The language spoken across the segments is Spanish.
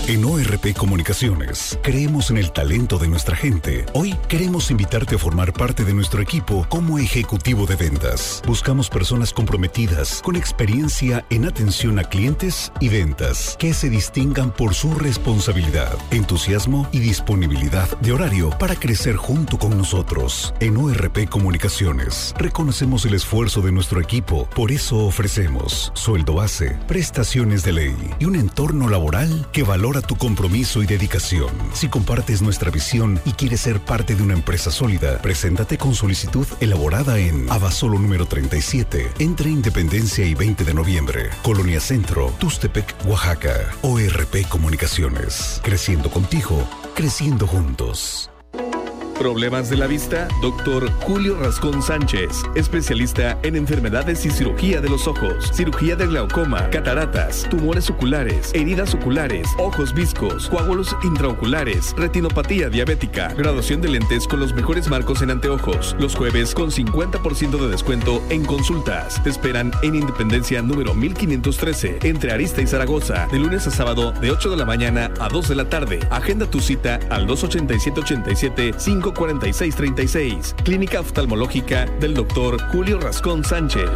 En ORP Comunicaciones, creemos en el talento de nuestra gente. Hoy queremos invitarte a formar parte de nuestro equipo como ejecutivo de ventas. Buscamos personas comprometidas, con experiencia en atención a clientes y ventas, que se distingan por su responsabilidad, entusiasmo y disponibilidad de horario para crecer junto con nosotros. En ORP Comunicaciones, reconocemos el esfuerzo de nuestro equipo. Por eso ofrecemos sueldo base, prestaciones de ley y un entorno laboral que valora tu compromiso y dedicación. Si compartes nuestra visión y quieres ser parte de una empresa sólida, preséntate con solicitud elaborada en Abasolo número 37, entre Independencia y 20 de noviembre, Colonia Centro, Tuxtepec, Oaxaca. ORP Comunicaciones. Creciendo contigo, creciendo juntos. ¿Problemas de la vista? Dr. Julio Rascón Sánchez, especialista en enfermedades y cirugía de los ojos, cirugía de glaucoma, cataratas, tumores oculares, heridas oculares, ojos viscos, coágulos intraoculares, retinopatía diabética, graduación de lentes con los mejores marcos en anteojos. Los jueves con 50% de descuento en consultas. Te esperan en Independencia número 1513, entre Arista y Zaragoza, de lunes a sábado de 8 de la mañana a 2 de la tarde. Agenda tu cita al 287-87-546-36. Clínica Oftalmológica del Dr. Julio Rascón Sánchez.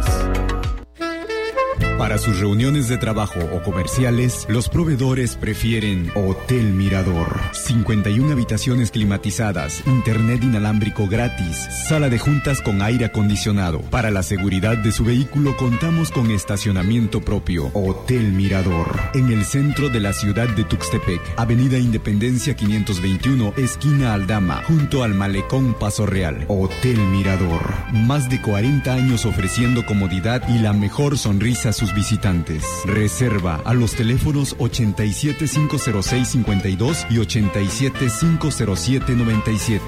Para sus reuniones de trabajo o comerciales, los proveedores prefieren Hotel Mirador. 51 habitaciones climatizadas, internet inalámbrico gratis, sala de juntas con aire acondicionado. Para la seguridad de su vehículo contamos con estacionamiento propio. Hotel Mirador. En el centro de la ciudad de Tuxtepec, Avenida Independencia 521, esquina Aldama, junto al Malecón Paso Real. Hotel Mirador. Más de 40 años ofreciendo comodidad y la mejor sonrisa a sus visitantes. Reserva a los teléfonos 87-506-52 y 87-507-97.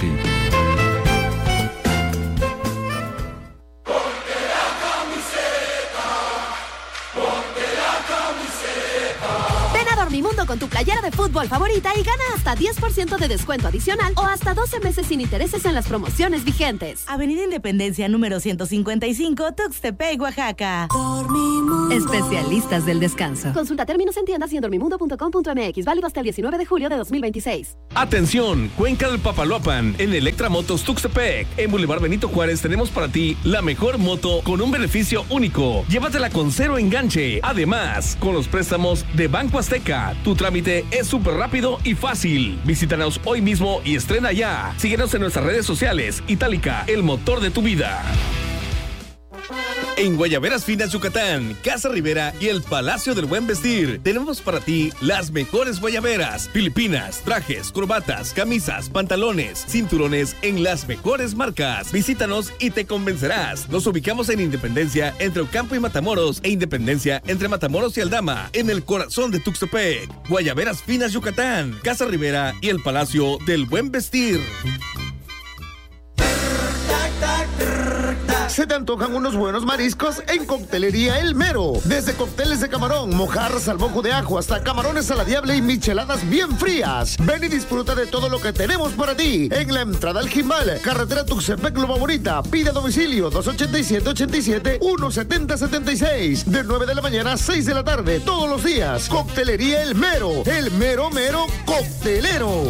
Dormimundo con tu playera de fútbol favorita y gana hasta 10% de descuento adicional o hasta 12 meses sin intereses en las promociones vigentes. Avenida Independencia número 155, Tuxtepec, Oaxaca. Dormimundo. Especialistas del descanso. Consulta términos en tiendas y en dormimundo.com.mx. Válido hasta el 19 de julio de 2026. Atención, Cuenca del Papaloapan, en Electra Motos Tuxtepec. En Boulevard Benito Juárez tenemos para ti la mejor moto con un beneficio único. Llévatela con cero enganche. Además, con los préstamos de Banco Azteca, tu trámite es súper rápido y fácil. Visítanos hoy mismo y estrena ya. Síguenos en nuestras redes sociales. Itálica, el motor de tu vida. En Guayaberas Finas Yucatán, Casa Rivera y el Palacio del Buen Vestir, tenemos para ti las mejores guayaberas, filipinas, trajes, corbatas, camisas, pantalones, cinturones en las mejores marcas. Visítanos y te convencerás. Nos ubicamos en Independencia entre Ocampo y Matamoros e Independencia entre Matamoros y Aldama, en el corazón de Tuxtepec. Guayaberas Finas Yucatán, Casa Rivera y el Palacio del Buen Vestir. ¿Se te antojan unos buenos mariscos? En Coctelería El Mero. Desde cócteles de camarón, mojarras al mojo de ajo, hasta camarones a la diable y micheladas bien frías. Ven y disfruta de todo lo que tenemos para ti. En la entrada al Jimal, carretera Tuxtepec Loma Bonita. Pide a domicilio 287-87-170-76. De 9 de la mañana a 6 de la tarde, todos los días. Coctelería El Mero. El mero coctelero.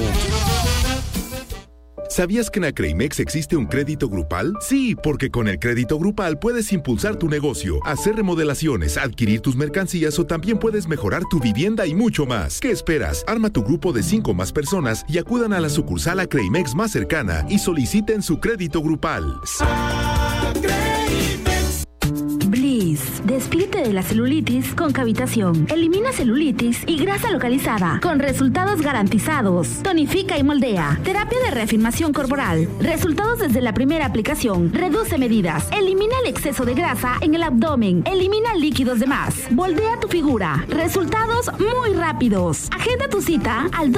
¿Sabías que en Acreimex existe un crédito grupal? Sí, porque con el crédito grupal puedes impulsar tu negocio, hacer remodelaciones, adquirir tus mercancías o también puedes mejorar tu vivienda y mucho más. ¿Qué esperas? Arma tu grupo de 5 más personas y acudan a la sucursal Acreimex más cercana y soliciten su crédito grupal. Bliss, despídete de la celulitis con cavitación. Elimina celulitis y grasa localizada con resultados garantizados. Tonifica y moldea. Terapia de reafirmación corporal. Resultados desde la primera aplicación. Reduce medidas. Elimina el exceso de grasa en el abdomen. Elimina líquidos de más. Moldea tu figura. Resultados muy rápidos. Agenda tu cita al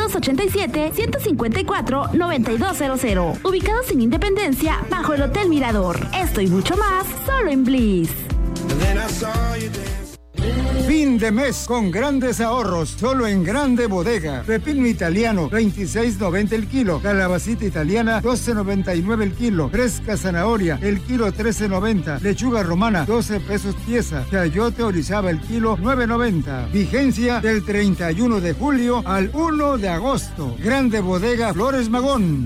287-154-9200. Ubicados en Independencia, bajo el Hotel Mirador. Esto y mucho más, solo en Bliss. Fin de mes con grandes ahorros, solo en Grande Bodega. Pepino italiano, 26.90 el kilo. Calabacita italiana, 12.99 el kilo. Fresca zanahoria, el kilo 13.90. Lechuga romana, 12 pesos pieza. Chayote orizaba, el kilo 9.90. Vigencia del 31 de julio al 1 de agosto. Grande Bodega Flores Magón.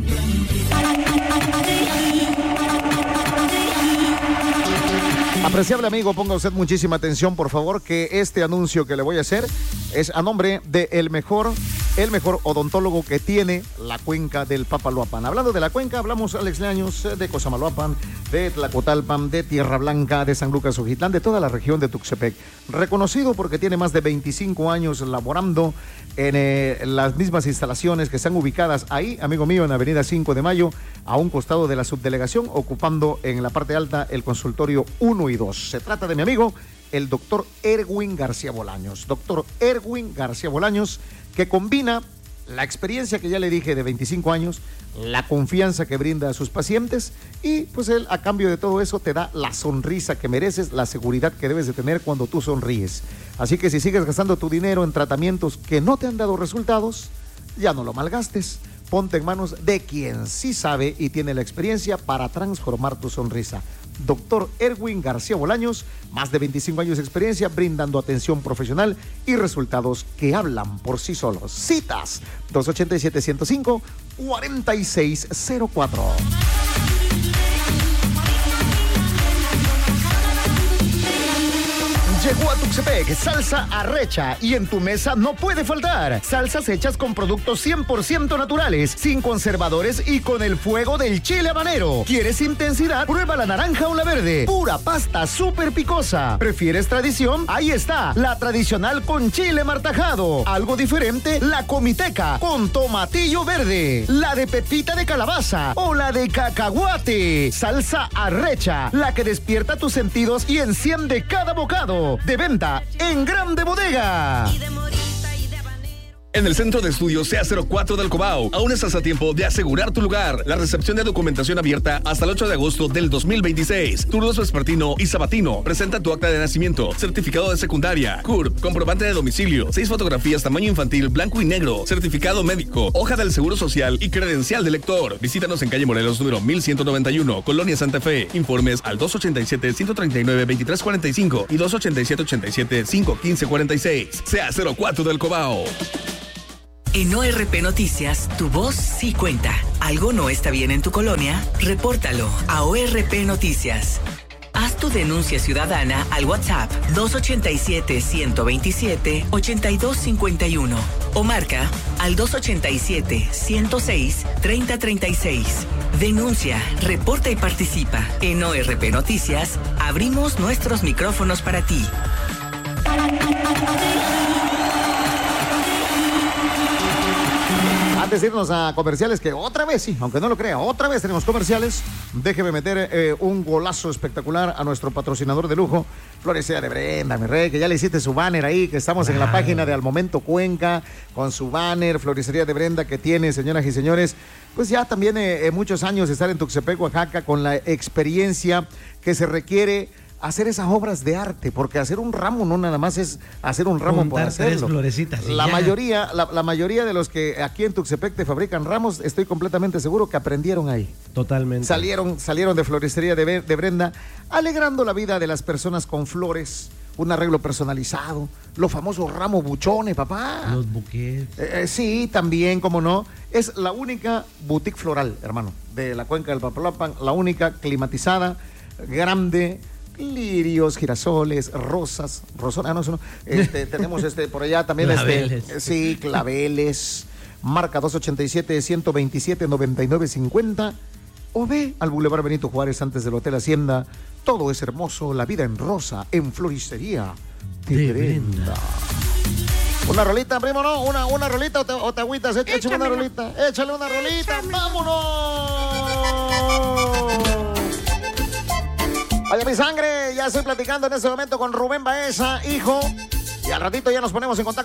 Apreciable amigo, ponga usted muchísima atención, por favor, que este anuncio que le voy a hacer es a nombre de el mejor odontólogo que tiene la cuenca del Papaloapan. Hablando de la cuenca, hablamos, Alex Leaños, de Cosamaloapan, de Tlacotalpan, de Tierra Blanca, de San Lucas Ojitlán, de toda la región de Tuxtepec. Reconocido porque tiene más de 25 años laborando en las mismas instalaciones que están ubicadas ahí, amigo mío, en Avenida 5 de Mayo, a un costado de la subdelegación, ocupando en la parte alta el consultorio 1 y 2. Se trata de mi amigo, el doctor Erwin García Bolaños. Doctor Erwin García Bolaños, que combina la experiencia que ya le dije de 25 años, la confianza que brinda a sus pacientes y pues él a cambio de todo eso te da la sonrisa que mereces, la seguridad que debes de tener cuando tú sonríes. Así que si sigues gastando tu dinero en tratamientos que no te han dado resultados, ya no lo malgastes. Ponte en manos de quien sí sabe y tiene la experiencia para transformar tu sonrisa. Doctor Erwin García Bolaños, más de 25 años de experiencia brindando atención profesional y resultados que hablan por sí solos. Citas 287-105-4604. Llegó a Tuxtepec salsa arrecha y en tu mesa no puede faltar. Salsas hechas con productos 100% naturales, sin conservadores y con el fuego del chile habanero. ¿Quieres intensidad? Prueba la naranja o la verde. Pura pasta súper picosa. ¿Prefieres tradición? Ahí está, la tradicional con chile martajado. Algo diferente, la comiteca con tomatillo verde. La de pepita de calabaza o la de cacahuate. Salsa arrecha, la que despierta tus sentidos y enciende cada bocado. De venta en Grande Bodega. En el Centro de Estudios CA04 del Cobao, aún estás a tiempo de asegurar tu lugar. La recepción de documentación abierta hasta el 8 de agosto del 2026. Turnos vespertino y sabatino. Presenta tu acta de nacimiento, certificado de secundaria, CURP, comprobante de domicilio, 6 fotografías tamaño infantil, blanco y negro, certificado médico, hoja del Seguro Social y credencial de lector. Visítanos en calle Morelos, número 1191, Colonia Santa Fe. Informes al 287-139-2345 y 287-87-51546. CA04 del Cobao. En ORP Noticias, tu voz sí cuenta. ¿Algo no está bien en tu colonia? Repórtalo a ORP Noticias. Haz tu denuncia ciudadana al WhatsApp 287-127-8251 o marca al 287-106-3036. Denuncia, reporta y participa. En ORP Noticias, abrimos nuestros micrófonos para ti. Antes de irnos a comerciales, que otra vez, sí, aunque no lo crea, otra vez tenemos comerciales. Déjeme meter un golazo espectacular a nuestro patrocinador de lujo, Floristería de Brenda, mi rey, que ya le hiciste su banner ahí, que estamos en la página de Al Momento Cuenca, con su banner, Floristería de Brenda, que tiene, señoras y señores, pues ya también muchos años de estar en Tuxtepec, Oaxaca, con la experiencia que se requiere hacer esas obras de arte, porque hacer un ramo no nada más es hacer un ramo por hacerlo. Florecitas, la mayoría de los que aquí en Tuxtepec te fabrican ramos, estoy completamente seguro que aprendieron ahí. Totalmente. Salieron de Floristería de Brenda, alegrando la vida de las personas con flores, un arreglo personalizado, los famosos ramos buchones, papá. Los buquets. Sí, también, cómo no. Es la única boutique floral, hermano, de la cuenca del Papaloapan, la única climatizada, grande, lirios, girasoles, rosas, tenemos por allá también claveles. Sí, claveles, marca 287-127-9950 o ve al Boulevard Benito Juárez antes del Hotel Hacienda. Todo es hermoso, la vida en rosa, en Floristería de Brenda. Una rolita, primo, ¿no? Una rolita o te agüitas, échale una rolita, vámonos. Vaya mi sangre, ya estoy platicando en este momento con Rubén Baeza, hijo, y al ratito ya nos ponemos en contacto